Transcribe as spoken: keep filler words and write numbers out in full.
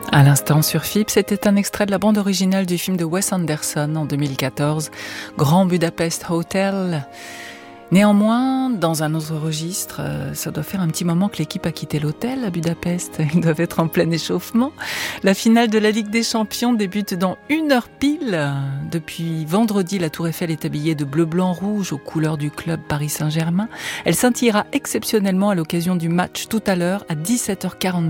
À l'instant sur F I P, c'était un extrait de la bande originale du film de Wes Anderson en deux mille quatorze, Grand Budapest Hotel. Néanmoins, dans un autre registre, ça doit faire un petit moment que l'équipe a quitté l'hôtel à Budapest. Ils doivent être en plein échauffement. La finale de la Ligue des Champions débute dans une heure pile. Depuis vendredi, la Tour Eiffel est habillée de bleu, blanc, rouge aux couleurs du club Paris Saint-Germain. Elle scintillera exceptionnellement à l'occasion du match tout à l'heure à dix-sept heures quarante-cinq.